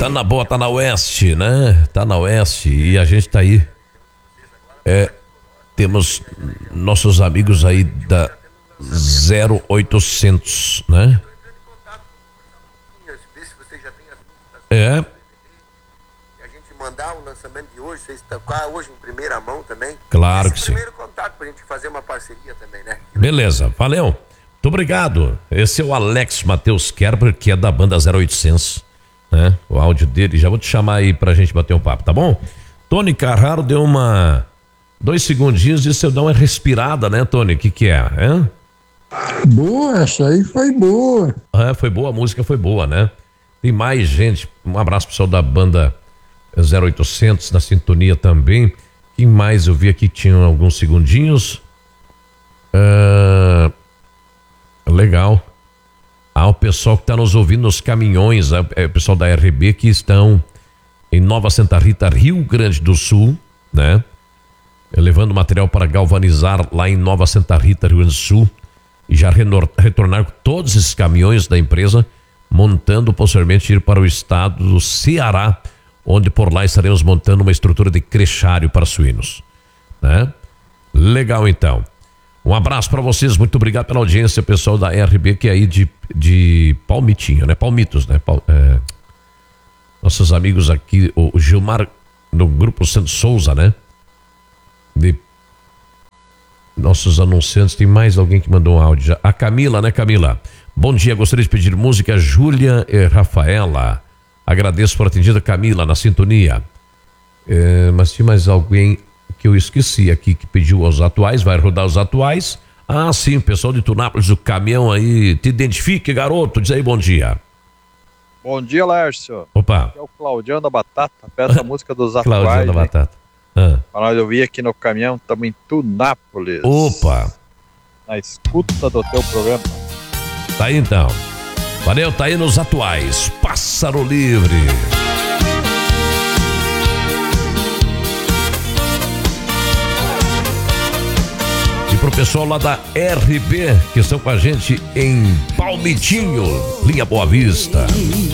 Tá na boa, tá na oeste, né? Tá na oeste e a gente tá aí. Temos nossos amigos aí da 0800, né? É. A gente mandar o lançamento de hoje, vocês tocar hoje em primeira mão também. Claro que sim. Primeiro contato pra gente fazer uma parceria também, né? Beleza, valeu. Muito obrigado. Esse é o Alex Matheus Kerber, que é da banda 0800, né? O áudio dele, já vou te chamar aí pra gente bater um papo, tá bom? Tony Carraro deu 2 segundinhos e você dá uma respirada, né, Tony? O que é? Boa, essa aí foi boa. Foi boa, a música foi boa, né? Tem mais gente, um abraço pro pessoal da banda 0800 na sintonia também. Quem mais eu vi aqui que tinha alguns segundinhos? Legal. O pessoal que está nos ouvindo nos caminhões, o pessoal da RB que estão em Nova Santa Rita, Rio Grande do Sul, né? Levando material para galvanizar lá em Nova Santa Rita, Rio Grande do Sul, e já retornar com todos esses caminhões da empresa, montando posteriormente ir para o estado do Ceará, onde por lá estaremos montando uma estrutura de crechário para suínos, né? Legal, então. Um abraço para vocês, muito obrigado pela audiência, pessoal da RB, que é aí de Palmitinho, né? Palmitos, né? Nossos amigos aqui, o Gilmar, do Grupo Santos Souza, né? Nossos anunciantes, tem mais alguém que mandou um áudio. A Camila, né, Camila? Bom dia, gostaria de pedir música Júlia e Rafaela. Agradeço por atendida, Camila, na sintonia. Mas tinha mais alguém que eu esqueci aqui que pediu os atuais, vai rodar os atuais. Sim, pessoal de Tunápolis, o caminhão aí, te identifique, garoto, diz aí bom dia. Bom dia, Lércio. Opa. Aqui é o Claudiano da Batata, peço a música dos atuais. Claudiano da Batata. Para nós ouvir aqui no caminhão, estamos em Tunápolis. Opa. Na escuta do teu programa. Tá aí então. Valeu, tá aí nos atuais. Pássaro Livre. E pro pessoal lá da RB, que estão com a gente em Palmitinho, linha Boa Vista.